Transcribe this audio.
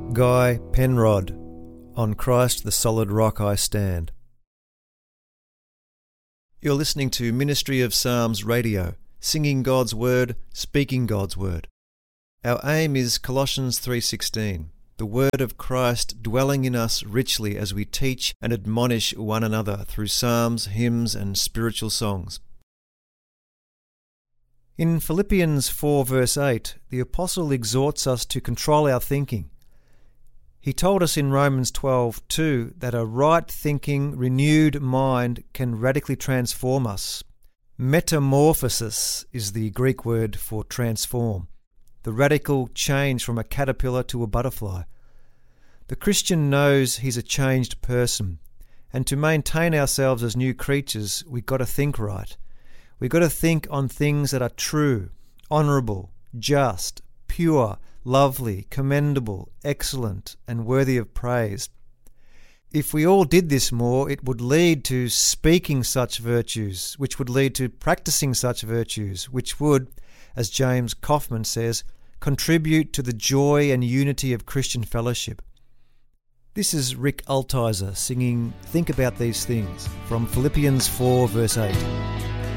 Guy Penrod, On Christ the Solid Rock I Stand. You're listening to Ministry of Psalms Radio, singing God's Word, speaking God's Word. Our aim is Colossians 3:16, the Word of Christ dwelling in us richly as we teach and admonish one another through psalms, hymns and spiritual songs. In Philippians 4 verse 8, the Apostle exhorts us to control our thinking. He told us in Romans 12:2 that a right-thinking, renewed mind can radically transform us. Metamorphosis is the Greek word for transform, the radical change from a caterpillar to a butterfly. The Christian knows he's a changed person, and to maintain ourselves as new creatures, we've got to think right. We've got to think on things that are true, honourable, just, pure, lovely, commendable, excellent, and worthy of praise. If we all did this more, it would lead to speaking such virtues, which would lead to practicing such virtues, which would, as James Kaufman says, contribute to the joy and unity of Christian fellowship. This is Rick Altizer singing Think About These Things from Philippians 4 verse 8.